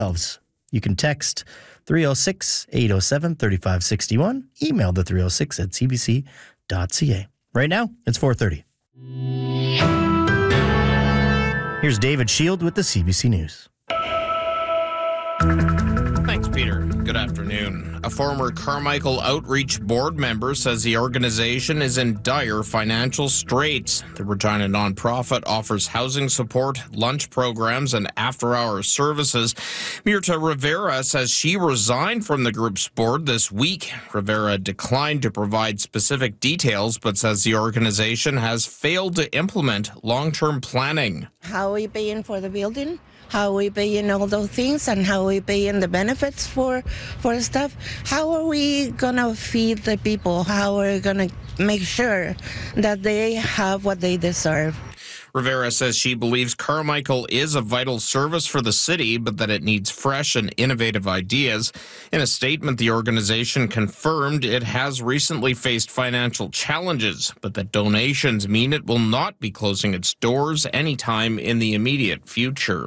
You can text 306-807-3561, email the 306 at cbc.ca. Right now, it's 4:30. Here's David Shield with the CBC News. Thanks, Peter. Good afternoon. A former Carmichael Outreach board member says the organization is in dire financial straits. The Regina nonprofit offers housing support, lunch programs, and after-hours services. Mirta Rivera says she resigned from the group's board this week. Rivera declined to provide specific details, but says the organization has failed to implement long-term planning. How are we paying for the building? How are we paying all those things, and how are we paying the benefits for stuff? How are we going to feed the people? How are we going to make sure that they have what they deserve? Rivera says she believes Carmichael is a vital service for the city, but that it needs fresh and innovative ideas. In a statement, the organization confirmed it has recently faced financial challenges, but that donations mean it will not be closing its doors anytime in the immediate future.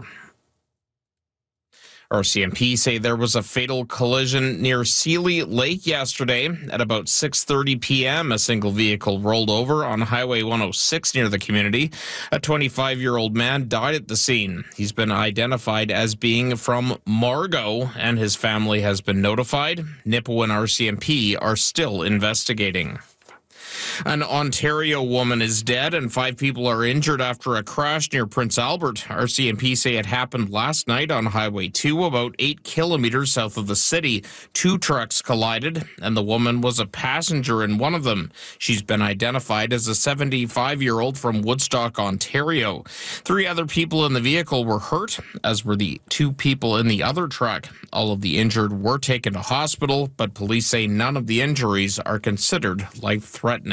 RCMP say there was a fatal collision near Sealy Lake yesterday. At about 6:30 p.m., a single vehicle rolled over on Highway 106 near the community. A 25-year-old man died at the scene. He's been identified as being from Margot, and his family has been notified. NIPO and RCMP are still investigating. An Ontario woman is dead and 5 people are injured after a crash near Prince Albert. RCMP say it happened last night on Highway 2, about 8 kilometers south of the city. 2 trucks collided, and the woman was a passenger in one of them. She's been identified as a 75-year-old from Woodstock, Ontario. 3 other people in the vehicle were hurt, as were the 2 people in the other truck. All of the injured were taken to hospital, but police say none of the injuries are considered life-threatening.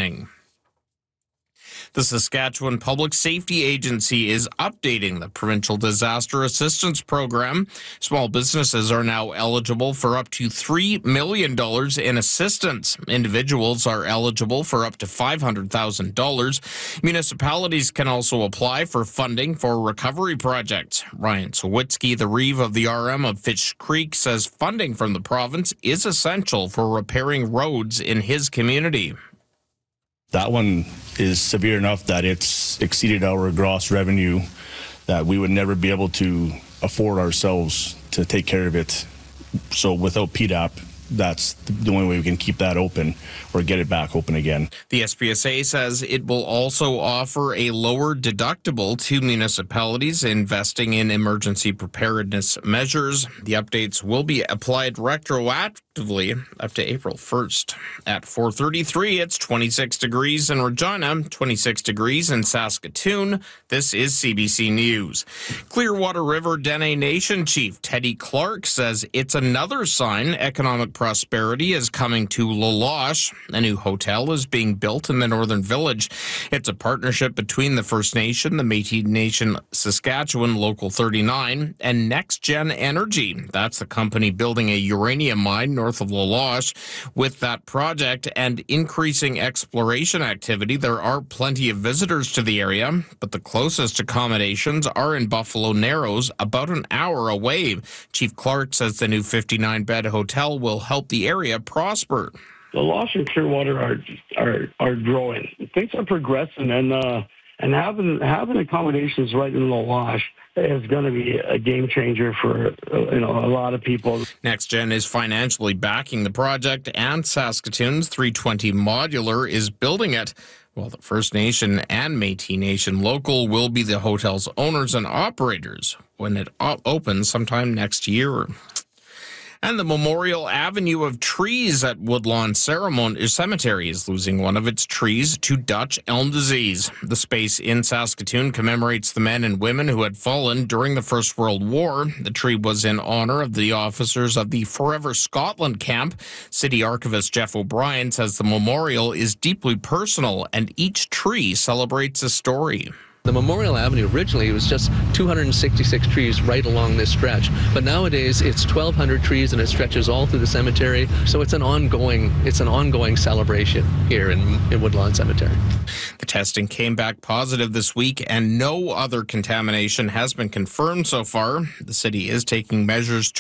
The Saskatchewan Public Safety Agency is updating the Provincial Disaster Assistance Program. Small businesses are now eligible for up to $3 million in assistance. Individuals are eligible for up to $500,000. Municipalities can also apply for funding for recovery projects. Ryan Sawitsky, the Reeve of the RM of Fitch Creek, says funding from the province is essential for repairing roads in his community. That one is severe enough that it's exceeded our gross revenue, that we would never be able to afford ourselves to take care of it. So without PDAP, that's the only way we can keep that open or get it back open again. The SPSA says it will also offer a lower deductible to municipalities investing in emergency preparedness measures. The updates will be applied retroactively up to April 1st. At 4:33, it's 26 degrees in Regina, 26 degrees in Saskatoon. This is CBC News. Clearwater River Dene Nation Chief Teddy Clark says it's another sign economic prosperity is coming to La Loche. A new hotel is being built in the Northern Village. It's a partnership between the First Nation, the Métis Nation Saskatchewan Local 39, and Next Gen Energy. That's the company building a uranium mine north of La Loche. With that project and increasing exploration activity, there are plenty of visitors to the area, but the closest accommodations are in Buffalo Narrows, about an hour away. Chief Clark says the new 59-bed hotel will help the area prosper. The Loche and Clearwater are growing. Things are progressing, and having accommodations right in the Loche is going to be a game changer for a lot of people. NextGen is financially backing the project, and Saskatoon's 320 Modular is building it. While the First Nation and Métis Nation Local will be the hotel's owners and operators when it opens sometime next year. And the Memorial Avenue of Trees at Woodlawn Cemetery is losing one of its trees to Dutch elm disease. The space in Saskatoon commemorates the men and women who had fallen during the First World War. The tree was in honor of the officers of the Forever Scotland camp. City Archivist Jeff O'Brien says the memorial is deeply personal and each tree celebrates a story. The Memorial Avenue, originally it was just 266 trees right along this stretch, but nowadays it's 1,200 trees and it stretches all through the cemetery. So it's an ongoing celebration here in Woodlawn Cemetery. The testing came back positive this week, and no other contamination has been confirmed so far. The city is taking measures to